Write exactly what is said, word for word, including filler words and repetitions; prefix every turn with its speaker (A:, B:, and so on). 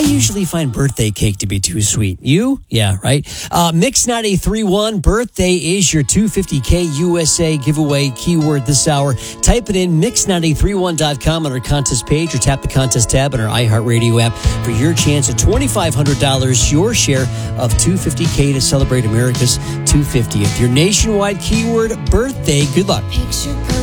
A: usually find birthday cake to be too sweet. You? Yeah, right. Uh, Mix ninety-three point one, birthday is your two hundred fifty K U S A giveaway keyword this hour. Type it in, mix nine three one dot com on our contest page, or tap the contest tab on our iHeartRadio app for your chance at twenty-five hundred dollars, your share of two hundred fifty K to celebrate America's two hundred fiftieth. Your nationwide keyword, birthday. Good luck.
B: Picture